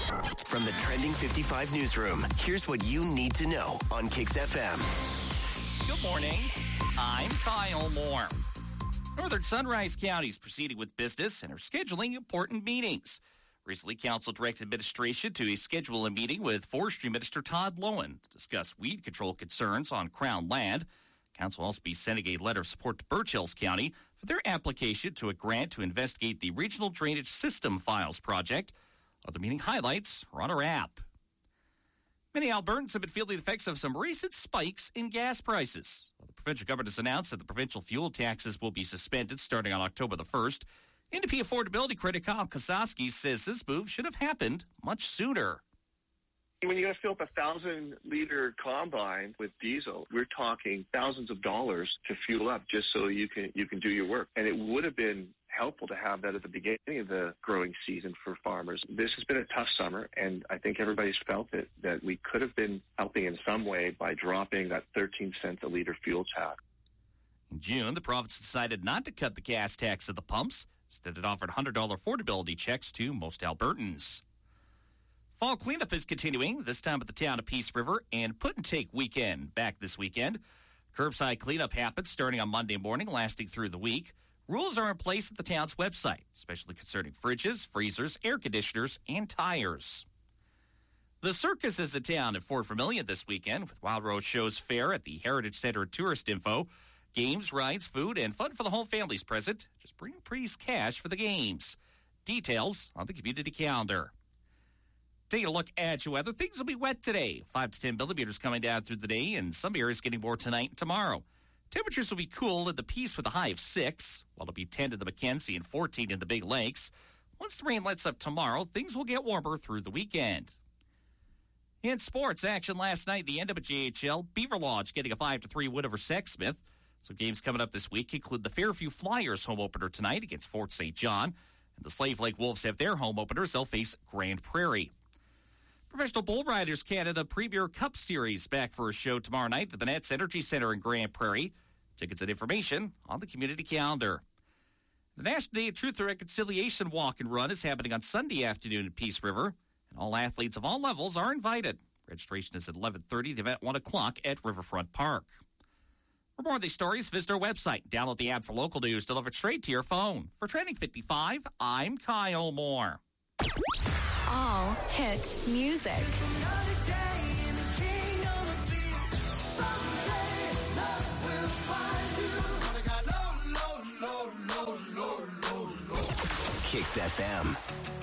From the Trending 55 newsroom, here's what you need to know on Kicks FM. Good morning. I'm Kyle Moore. Northern Sunrise County is proceeding with business and are scheduling important meetings. Recently, Council directed administration to schedule a meeting with Forestry Minister Todd Lowen to discuss weed control concerns on Crown land. Council will also be sending a letter of support to Birch Hills County for their application to a grant to investigate the Regional Drainage System Files project. Other meeting highlights are on our app. Many Albertans have been feeling the effects of some recent spikes in gas prices. The provincial government has announced that the provincial fuel taxes will be suspended starting on October the 1st. NDP affordability critic Kyle Kosaski says this move should have happened much sooner. When you're going to fill up a 1,000-liter combine with diesel, we're talking thousands of dollars to fuel up just so you can do your work. And it would have been helpful to have that at the beginning of the growing season for farmers. This has been a tough summer, and I think everybody's felt that we could have been helping in some way by dropping that 13 cents a liter fuel tax. In June, the province decided not to cut the gas tax at the pumps. Instead, it offered $100 affordability checks to most Albertans. Fall cleanup is continuing, this time at the town of Peace River, and Put and Take weekend back this weekend. Curbside cleanup happens starting on Monday morning, lasting through the week. Rules are in place at the town's website, especially concerning fridges, freezers, air conditioners, and tires. The circus is in town at Fort Vermilion this weekend, with Wild Rose Shows Fair at the Heritage Center and Tourist Info. Games, rides, food, and fun for the whole families present. Just bring priest cash for the games. Details on the community calendar. Taking a look at your weather, things will be wet today. 5 to 10 millimeters coming down through the day, and some areas getting more tonight and tomorrow. Temperatures will be cool at the Peace with a high of 6, while it'll be 10 in the Mackenzie and 14 in the Big Lakes. Once the rain lets up tomorrow, things will get warmer through the weekend. In sports action last night, the NWJHL, Beaver Lodge getting a 5-3 win over Sexsmith. Some games coming up this week include the Fairview Flyers home opener tonight against Fort St. John, and the Slave Lake Wolves have their home openers. They'll face Grand Prairie. Professional Bull Riders Canada Premier Cup Series back for a show tomorrow night at the Nets Energy Center in Grand Prairie. Tickets and information on the community calendar. The National Day of Truth and Reconciliation Walk and Run is happening on Sunday afternoon at Peace River, and all athletes of all levels are invited. Registration is at 11:30, the event 1 o'clock at Riverfront Park. For more of these stories, visit our website. Download the app for local news delivered straight to your phone. For Trending 55, I'm Kyle Moore. All hit music. Kicks FM.